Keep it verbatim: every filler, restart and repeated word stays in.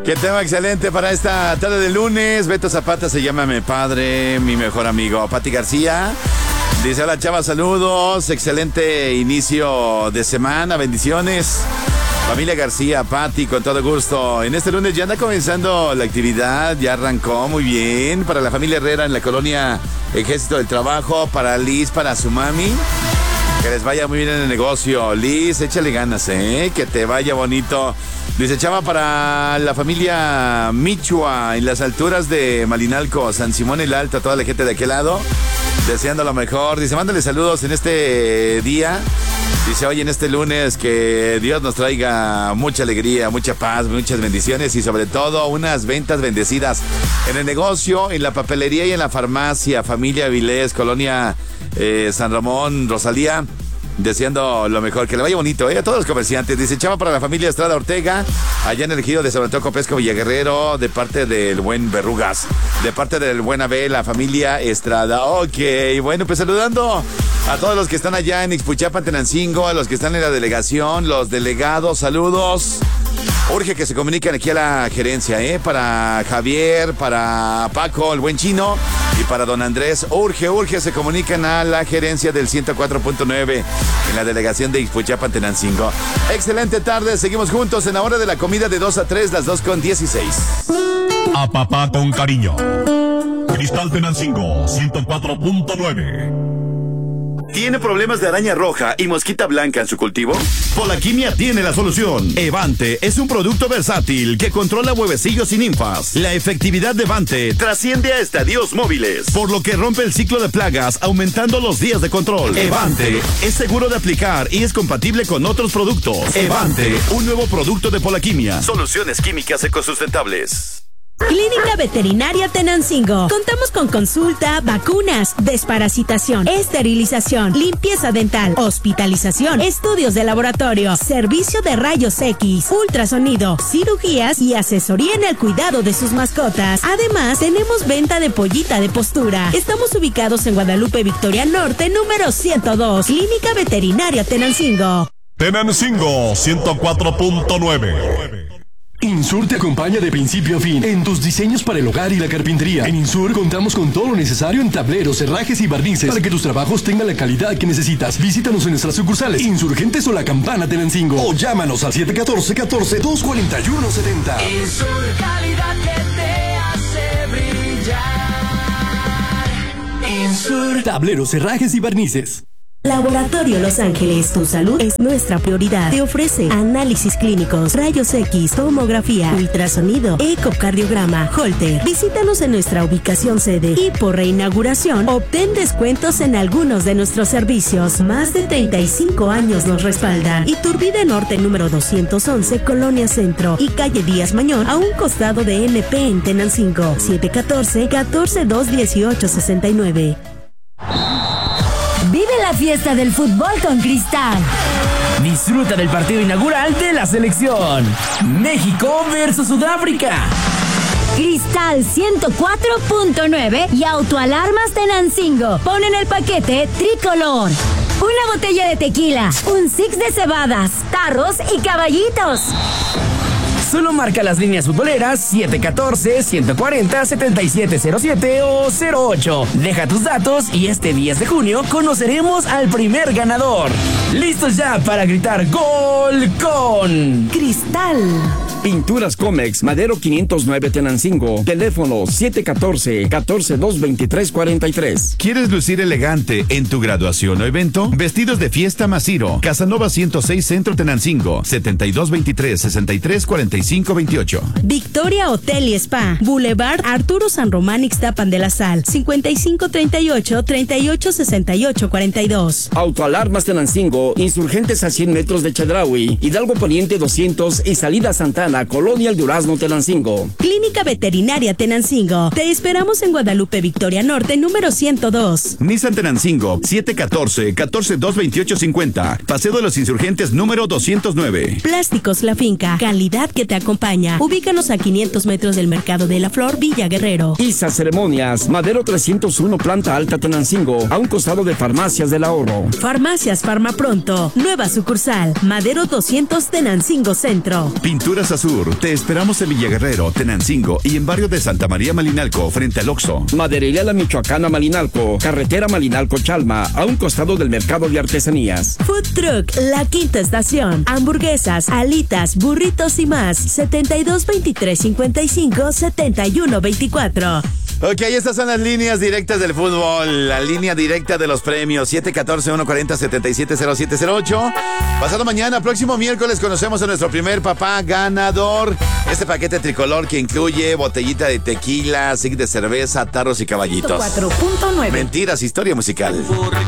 Qué tema excelente para esta tarde de lunes. Beto Zapata se llama mi padre, mi mejor amigo. Pati García dice: hola chava, saludos. Excelente inicio de semana, bendiciones. Familia García, Pati, con todo gusto. En este lunes ya anda comenzando la actividad, ya arrancó muy bien. Para la familia Herrera en la colonia Ejército del Trabajo, para Liz, para su mami. Que les vaya muy bien en el negocio. Liz, échale ganas, ¿eh? Que te vaya bonito. Dice Chava, para la familia Michua, en las alturas de Malinalco, San Simón el Alto, a toda la gente de aquel lado, deseando lo mejor. Dice, mándale saludos en este día. Dice, hoy en este lunes, que Dios nos traiga mucha alegría, mucha paz, muchas bendiciones y sobre todo unas ventas bendecidas en el negocio, en la papelería y en la farmacia. Familia Vilés, colonia eh, San Ramón, Rosalía, deseando lo mejor, que le vaya bonito, ¿eh? A todos los comerciantes. Dice Chava, para la familia Estrada Ortega, allá en el ejido de San Antonio Pesco Villaguerrero, de parte del buen Berrugas, de parte del buen Abel, la familia Estrada. Ok, bueno, pues saludando a todos los que están allá en Ixpuchapan, Tenancingo, a los que están en la delegación, los delegados, saludos. Urge que se comuniquen aquí a la gerencia, ¿eh? Para Javier, para Paco, el buen chino, y para don Andrés. Urge, urge, se comunican a la gerencia del ciento cuatro punto nueve en la delegación de Ixpuchapan, Tenancingo. Excelente tarde, seguimos juntos en la hora de la comida de dos a tres, las dos con dieciséis. A papá con cariño. Cristal Tenancingo, ciento cuatro punto nueve. ¿Tiene problemas de araña roja y mosquita blanca en su cultivo? Polaquimia tiene la solución. Evante es un producto versátil que controla huevecillos y ninfas. La efectividad de Evante Trasciende a estadios móviles, por lo que rompe el ciclo de plagas, aumentando los días de control. Evante es seguro de aplicar y es compatible con otros productos. Evante, un nuevo producto de Polaquimia. Soluciones químicas ecosustentables. Clínica Veterinaria Tenancingo. Contamos con consulta, vacunas, desparasitación, esterilización, limpieza dental, hospitalización, estudios de laboratorio, servicio de rayos X, ultrasonido, cirugías y asesoría en el cuidado de sus mascotas. Además, tenemos venta de pollita de postura. Estamos ubicados en Guadalupe Victoria Norte, número ciento dos. Clínica Veterinaria Tenancingo. Tenancingo, ciento cuatro punto nueve. Insur te acompaña de principio a fin en tus diseños para el hogar y la carpintería. En Insur contamos con todo lo necesario en tableros, herrajes y barnices para que tus trabajos tengan la calidad que necesitas. Visítanos en nuestras sucursales Insurgentes o La Campana Tenancingo o llámanos al siete uno cuatro, catorce, dos cuatro uno, siete cero. Insur, calidad que te hace brillar. Insur. Tableros, herrajes y barnices. Laboratorio Los Ángeles, tu salud es nuestra prioridad. Te ofrece análisis clínicos, rayos X, tomografía, ultrasonido, ecocardiograma, Holter. Visítanos en nuestra ubicación sede y por reinauguración obtén descuentos en algunos de nuestros servicios. Más de treinta y cinco años nos respaldan. Iturbide Norte número doscientos once, Colonia Centro y calle Díaz Mañón, a un costado de N P en Tenancingo. siete uno cuatro, catorce, dos dieciocho, sesenta y nueve. Vive la fiesta del fútbol con Cristal. Disfruta del partido inaugural de la selección. México versus Sudáfrica. Cristal ciento cuatro punto nueve y Autoalarmas Tenancingo ponen el paquete tricolor. Una botella de tequila, un six de cebadas, tarros y caballitos. Solo marca las líneas futboleras siete uno cuatro, uno cuatro cero, siete siete cero siete o cero ocho. Deja tus datos y este diez de junio conoceremos al primer ganador. Listos ya para gritar ¡Gol con Cristal! Pinturas Comex, Madero quinientos nueve Tenancingo. Teléfono siete uno cuatro, catorce, dos veintitrés, cuarenta y tres. ¿Quieres lucir elegante en tu graduación o evento? Vestidos de fiesta Masiro. Casanova ciento seis Centro Tenancingo. setenta y dos veintitrés, sesenta y tres, cuarenta y cinco veintiocho. Victoria Hotel y Spa. Boulevard Arturo San Román Ixtapan de la Sal. cincuenta y cinco treinta y ocho, treinta y ocho sesenta y ocho cuarenta y dos. Autoalarmas Tenancingo. Insurgentes a cien metros de Chedraui. Hidalgo Poniente doscientos y salida Santana, Colonia El Durazno, Tenancingo. Clínica Veterinaria Tenancingo. Te esperamos en Guadalupe Victoria Norte, número ciento dos. Nissan Tenancingo, siete uno cuatro, catorce, dos veintiocho, cincuenta. Paseo de los Insurgentes, número doscientos nueve. Plásticos La Finca. Calidad que te acompaña. Ubícanos a quinientos metros del Mercado de la Flor, Villa Guerrero. Isa Ceremonias, Madero trescientos uno, Planta Alta, Tenancingo. A un costado de Farmacias del Ahorro. Farmacias Farmapronto. Nueva sucursal. Madero doscientos, Tenancingo Centro. Pinturas Azul Sur. Te esperamos en Villaguerrero, Tenancingo y en barrio de Santa María Malinalco, frente al Oxxo. Maderería La Michoacana Malinalco, carretera Malinalco-Chalma, a un costado del mercado de artesanías. Food Truck La Quinta Estación. Hamburguesas, alitas, burritos y más. setenta y dos veintitrés cincuenta y cinco setenta y uno veinticuatro. Ok, estas son las líneas directas del fútbol. La línea directa de los premios. siete uno cuatro, uno cuatro cero, setenta y siete cero siete cero ocho. Pasado mañana, próximo miércoles, conocemos a nuestro primer papá ganador. Este paquete tricolor que incluye botellita de tequila, zig de cerveza, tarros y caballitos. cuatro punto nueve. Mentiras, historia musical.